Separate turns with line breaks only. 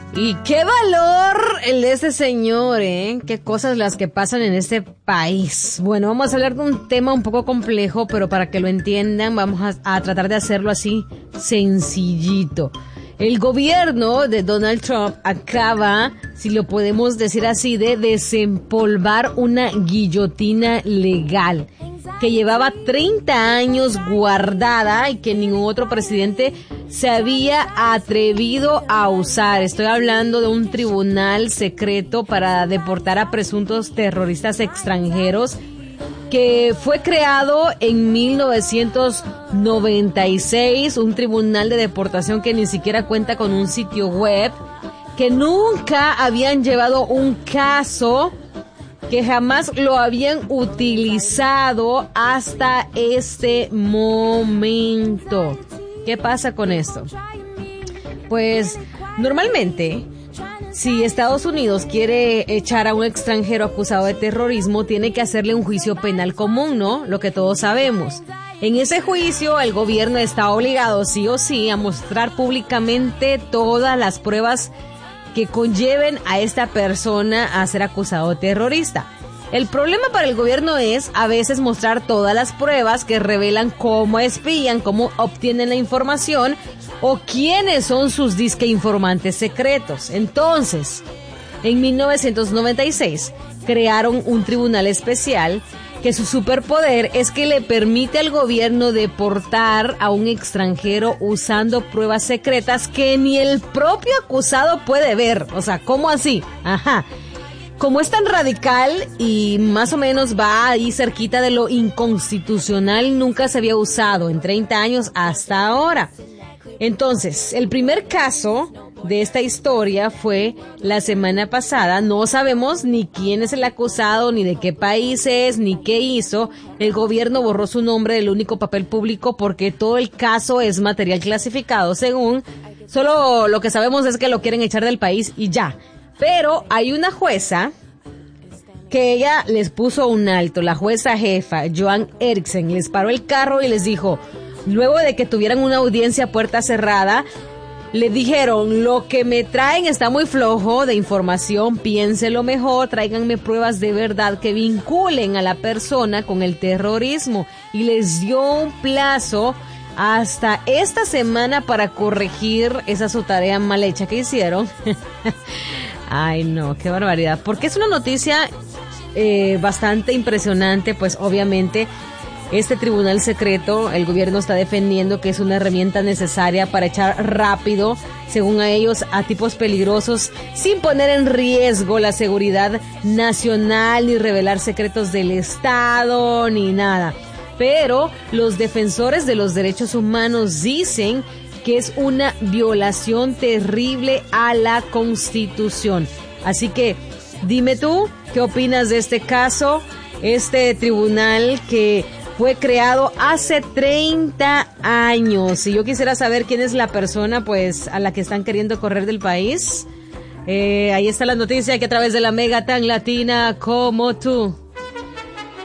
Y qué valor el de este señor, ¿eh? Qué cosas las que pasan en este país. Bueno, vamos a hablar de un tema un poco complejo, pero para que lo entiendan vamos a tratar de hacerlo así sencillito. El gobierno de Donald Trump acaba, si lo podemos decir así, de desempolvar una guillotina legal que llevaba 30 años guardada y que ningún otro presidente se había atrevido a usar. Estoy hablando de un tribunal secreto para deportar a presuntos terroristas extranjeros que fue creado en 1996, un tribunal de deportación que ni siquiera cuenta con un sitio web, que nunca habían llevado un caso, que jamás lo habían utilizado hasta este momento. ¿Qué pasa con esto? Pues normalmente, si Estados Unidos quiere echar a un extranjero acusado de terrorismo, tiene que hacerle un juicio penal común, ¿no? Lo que todos sabemos. En ese juicio, el gobierno está obligado, sí o sí, a mostrar públicamente todas las pruebas que conlleven a esta persona a ser acusado de terrorista. El problema para el gobierno es a veces mostrar todas las pruebas que revelan cómo espían, cómo obtienen la información o quiénes son sus disque informantes secretos. Entonces, en 1996 crearon un tribunal especial que su superpoder es que le permite al gobierno deportar a un extranjero usando pruebas secretas que ni el propio acusado puede ver. O sea, ¿cómo así? Ajá. Como es tan radical y más o menos va ahí cerquita de lo inconstitucional, nunca se había usado en 30 años hasta ahora. Entonces, el primer caso de esta historia fue la semana pasada. No sabemos ni quién es el acusado, ni de qué país es, ni qué hizo. El gobierno borró su nombre del único papel público porque todo el caso es material clasificado, según. Solo lo que sabemos es que lo quieren echar del país y ya. Pero hay una jueza que ella les puso un alto. La jueza jefa, Joan Erickson, les paró el carro y les dijo, luego de que tuvieran una audiencia a puerta cerrada, le dijeron, lo que me traen está muy flojo de información, piénselo mejor, tráiganme pruebas de verdad que vinculen a la persona con el terrorismo. Y les dio un plazo hasta esta semana para corregir esa su tarea mal hecha que hicieron. Ay, no, qué barbaridad. Porque es una noticia bastante impresionante, pues obviamente este tribunal secreto, el gobierno está defendiendo que es una herramienta necesaria para echar rápido, según a ellos, a tipos peligrosos, sin poner en riesgo la seguridad nacional, ni revelar secretos del Estado, ni nada. Pero los defensores de los derechos humanos dicen que es una violación terrible a la Constitución. Así que, dime tú, ¿qué opinas de este caso? Este tribunal que fue creado hace 30 años. Si yo quisiera saber quién es la persona, pues, a la que están queriendo correr del país. Ahí está la noticia que a través de la Mega tan latina como tú.